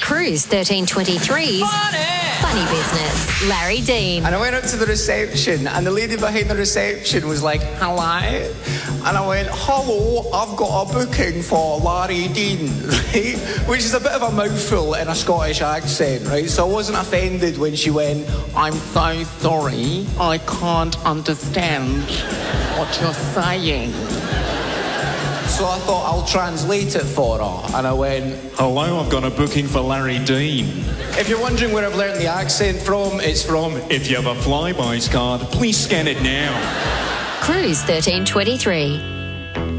Cruise 1323's Funny Business. Larry Dean. And I went up to the reception, and the lady behind the reception was like, hello? And I went, hello, I've got a booking for Larry Dean, right? Which is a bit of a mouthful in a Scottish accent, right? So I wasn't offended when she went, I'm so sorry, I can't understand what you're saying. So I thought I'll translate it for her, and I went, hello, I've got a booking for Larry Dean. If you're wondering where I've learned the accent from, it's from, if you have a Flybuys card, please scan it now. Cruise 1323.